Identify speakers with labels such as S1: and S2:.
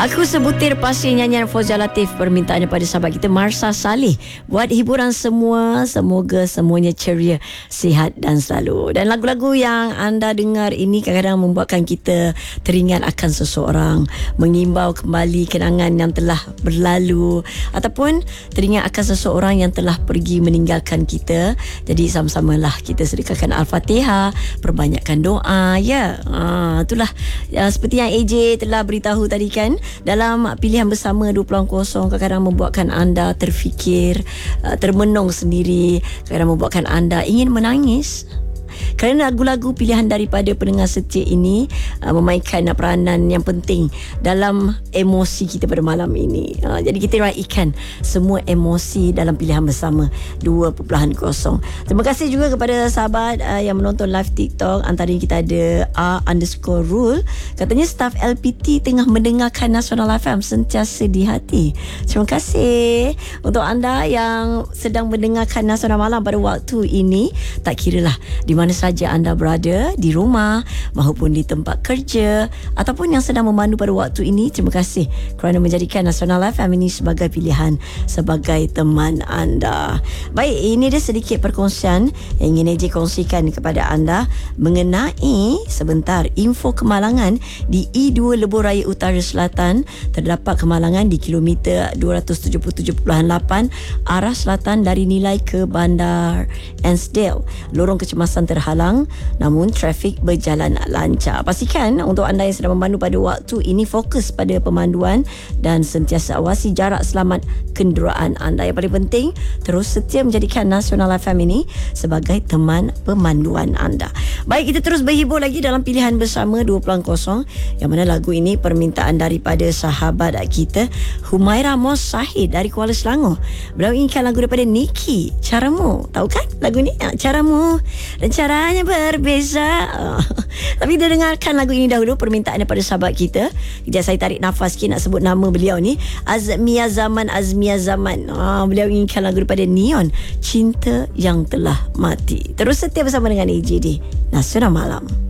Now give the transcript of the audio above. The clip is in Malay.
S1: Aku sebutir pasti nyanyian Fauzia Latif, permintaan daripada sahabat kita Marsha Saleh. Buat hiburan semua, semoga semuanya ceria, sihat dan selalu. Dan lagu-lagu yang anda dengar ini kadang-kadang membuatkan kita teringat akan seseorang, mengimbau kembali kenangan yang telah berlalu, ataupun teringat akan seseorang yang telah pergi meninggalkan kita. Jadi sama-samalah kita sedekahkan Al-Fatihah, perbanyakkan doa. Itulah seperti yang AJ telah beritahu tadi kan, dalam pilihan bersama 20.0 kadang-kadang membuatkan anda terfikir, termenung sendiri, kadang membuatkan anda ingin menangis. Kerana lagu-lagu pilihan daripada pendengar setia ini memainkan peranan yang penting dalam emosi kita pada malam ini. Jadi kita raikan semua emosi dalam pilihan bersama 2.0. Terima kasih juga kepada sahabat yang menonton live TikTok. Antaranya kita ada A_Rule. Katanya staf LPT tengah mendengarkan Nasional FM sentiasa di hati. Terima kasih untuk anda yang sedang mendengarkan Nasional Malam pada waktu ini. Tak kiralah di mana saja anda berada, di rumah maupun di tempat kerja ataupun yang sedang memandu pada waktu ini. Terima kasih kerana menjadikan Nasional FM ini sebagai pilihan, sebagai teman anda. Baik, ini dia sedikit perkongsian yang ingin AJ kongsikan kepada anda mengenai sebentar info kemalangan di E2 Lebuh Raya Utara Selatan. Terdapat kemalangan di kilometer 277.8 arah selatan dari Nilai ke Bandar Ansdale. Lorong kecemasan terhalang, namun trafik berjalan lancar. Pastikan untuk anda yang sedang memandu pada waktu ini fokus pada pemanduan dan sentiasa awasi jarak selamat kenderaan anda. Yang paling penting, terus setia menjadikan Nasional FM ini sebagai teman pemanduan anda. Baik, kita terus berhibur lagi dalam pilihan bersama 20.0, yang mana lagu ini permintaan daripada sahabat kita Humaira Mos Sahid dari Kuala Selangor. Beliau inginkan lagu daripada Niki, Caramu. Tahu kan lagu ni? Caramu dan caranya berbeza. Tapi kita dengarkan lagu ini dahulu, permintaan daripada sahabat kita. Kejap saya tarik nafas sikit nak sebut nama beliau ni. Azmia Zaman. Beliau inginkan lagu daripada Neon, Cinta Yang Telah Mati. Terus setia bersama dengan AJ di Nasional Malam.